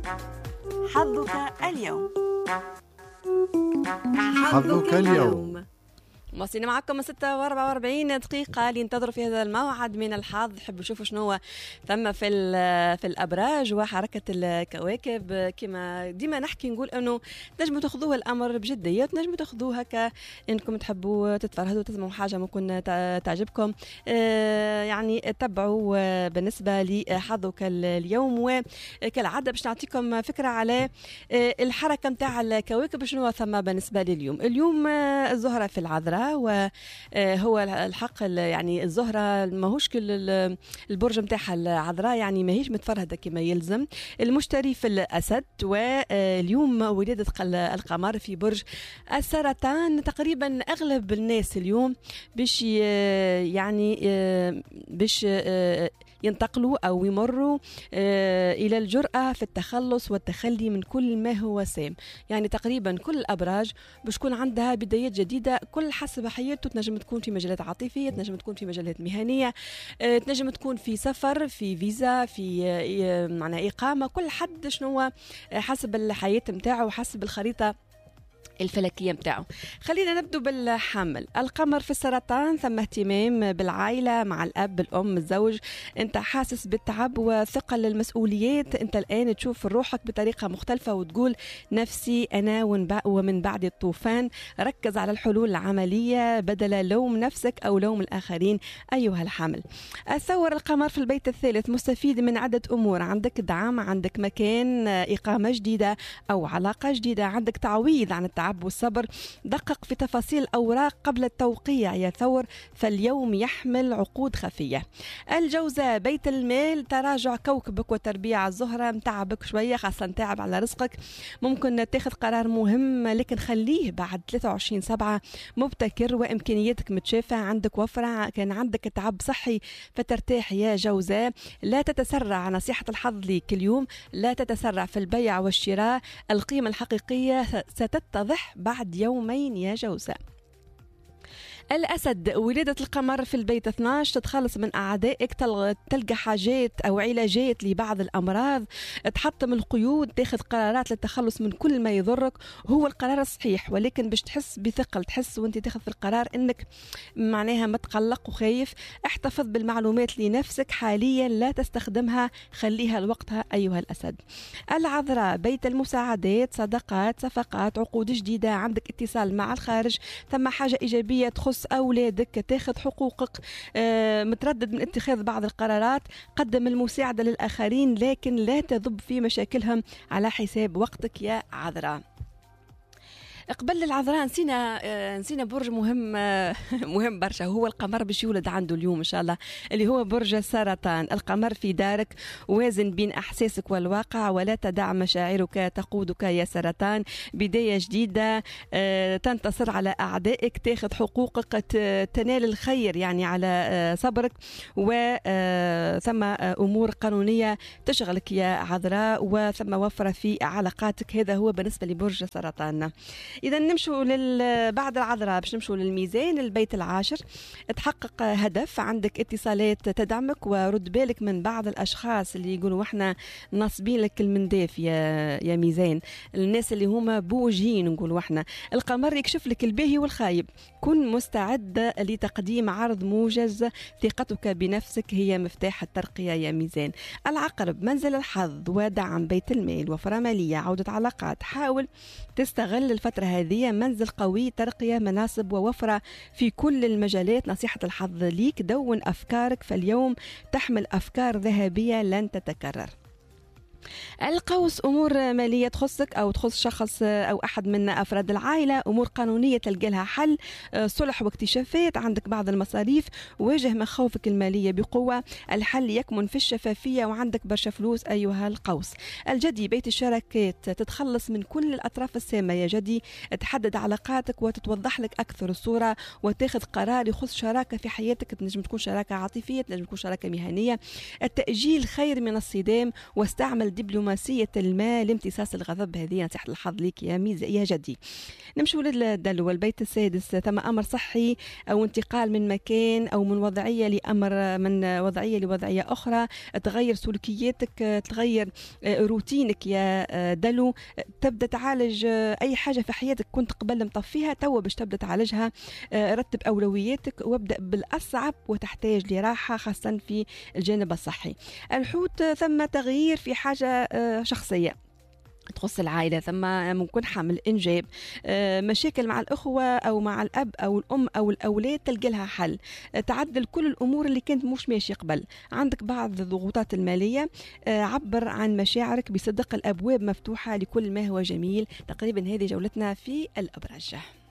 حظك اليوم. حظك اليوم. واصلين معكم 6:44 دقيقة لينتظروا في هذا الموعد من الحظ. حبوا يشوفوا شنو ثم في الأبراج وحركة الكواكب. كما ديما نحكي نقول أنه تنجموا تاخذوها الأمر بجدية، تنجموا تاخذوها كأنكم تحبوا تتفرهدوا تسمعوا حاجة ممكن تعجبكم. يعني تبعوا بالنسبة لحظك اليوم. وكالعادة باش نعطيكم فكرة على الحركة متاع الكواكب شنو ثم بالنسبة لليوم. اليوم الزهرة في العذراء، وهو الحق يعني الزهرة ماهوش كل البرج متاعها العذراء، يعني ماهيش متفرهدة كما يلزم. المشتري في الأسد، واليوم ولادة القمر في برج السرطان. تقريبا أغلب الناس اليوم باش يعني باش ينتقلوا أو يمروا إلى الجرأة في التخلص والتخلي من كل ما هو سام. يعني تقريبا كل الأبراج باش تكون عندها بدايات جديدة، كل حسب حياته. تنجم تكون في مجالات عاطفية، تنجم تكون في مجالات مهنية، تنجم تكون في سفر، في فيزا، في معنى إقامة. كل حد شنو حسب الحياة متاعه وحسب الخريطة الفلكية متاعه. خلينا نبدو بالحمل. القمر في السرطان، ثم اهتمام بالعائلة مع الأب الأم الزوج. أنت حاسس بالتعب وثقل المسؤوليات. أنت الآن تشوف روحك بطريقة مختلفة وتقول نفسي أنا ومن بعد الطوفان. ركز على الحلول العملية بدل لوم نفسك أو لوم الآخرين أيها الحمل. الثور القمر في البيت الثالث، مستفيد من عدة أمور. عندك دعم، عندك مكان، إقامة جديدة أو علاقة جديدة، عندك تعويض عن التعب والصبر. دقق في تفاصيل الأوراق قبل التوقيع يا ثور، فاليوم يحمل عقود خفية. الجوزاء بيت المال، تراجع كوكبك وتربيع الزهرة متعبك شوية، خاصة تعب على رزقك. ممكن تاخذ قرار مهم لكن خليه بعد 23/7 مبتكر وإمكانياتك متشافة. عندك وفرة، كان عندك تعب صحي فترتاح يا جوزاء. لا تتسرع، نصيحة الحظ ليك اليوم، لا تتسرع في البيع والشراء. القيمة الحقيقية ستتضح بعد يومين يا جوزاء. الأسد، ولادة القمر في البيت 12، تتخلص من أعدائك، تلقى حاجات أو علاجات لبعض الأمراض، تحطم القيود، تاخذ قرارات للتخلص من كل ما يضرك. هو القرار الصحيح، ولكن باش تحس بثقل، تحس وانت تاخذ في القرار انك معناها متقلق وخايف. احتفظ بالمعلومات لنفسك حاليا، لا تستخدمها، خليها لوقتها أيها الأسد. العذراء، بيت المساعدات، صداقات، صفقات، عقود جديدة، عندك اتصال مع الخارج، ثم حاجة إيجابية تخص أولادك، تاخذ حقوقك، متردد من اتخاذ بعض القرارات. قدم المساعدة للآخرين لكن لا تذب في مشاكلهم على حساب وقتك يا عذراء. قبل العذراء نسينا برج مهم مهم برشا، هو القمر باش يولد عنده اليوم ان شاء الله، اللي هو برج السرطان. القمر في دارك، وازن بين احساسك والواقع ولا تدع مشاعرك تقودك يا سرطان. بداية جديدة، تنتصر على اعدائك، تاخذ حقوقك، تنال الخير يعني على صبرك. وثم امور قانونية تشغلك يا عذراء، وثم وفرة في علاقاتك. هذا هو بالنسبة لبرج السرطان. إذا نمشوا بعد العذراء باش نمشوا للميزان، البيت العاشر. تحقق هدف، عندك اتصالات تدعمك، ورد بالك من بعض الأشخاص اللي يقولوا احنا ناصبين لك المنداف يا ميزان، الناس اللي هما بوجهين نقولوا احنا. القمر يكشف لك الباهي والخايب، كن مستعد لتقديم عرض موجز. ثقتك بنفسك هي مفتاح الترقية يا ميزان. العقرب، منزل الحظ ودعم بيت المال، وفرة مالية، عودة علاقات. حاول تستغل الفترة هذه، منزل قوي، ترقية، مناصب ووفرة في كل المجالات. نصيحة الحظ ليك، دون أفكارك، فاليوم تحمل أفكار ذهبية لن تتكرر. القوس، أمور مالية تخصك أو تخص شخص أو أحد من أفراد العائلة. أمور قانونية تلقى لها حل، صلح واكتشافات، عندك بعض المصاريف. واجه مخاوفك المالية بقوة، الحل يكمن في الشفافية، وعندك برشا فلوس أيها القوس. الجدي، بيت الشراكات، تتخلص من كل الأطراف السامة يا جدي، تحدد علاقاتك وتتوضح لك أكثر الصورة، وتاخذ قرار يخص شراكة في حياتك. تنجم تكون شراكة عاطفية، تنجم تكون شراكة مهنية. التأجيل خير من الصدام، واستعمل دبلوماسية المال لامتصاص الغضب. هذه نصيحة الحظ ليك يا ميزة يا جدي. نمشوا للدلو. البيت السادس، ثم أمر صحي أو انتقال من مكان أو من وضعية لأمر من وضعية لوضعية أخرى، تغير سلوكياتك، تغير روتينك يا دلو، تبدأ تعالج أي حاجة في حياتك كنت قبل مطفيها توا باش تبدأ تعالجها. رتب أولوياتك وابدأ بالأصعب وتحتاج لراحة خاصة في الجانب الصحي. الحوت، ثم تغيير في حاجة شخصية تخص العائلة، ثم ممكن حمل إنجاب، مشاكل مع الأخوة أو مع الأب أو الأم أو الأولاد تلقى لها حل، تعدل كل الأمور اللي كانت مش ماشي قبل. عندك بعض الضغوطات المالية، عبر عن مشاعرك بصدق، الأبواب مفتوحة لكل ما هو جميل. تقريبا هذه جولتنا في الأبراج.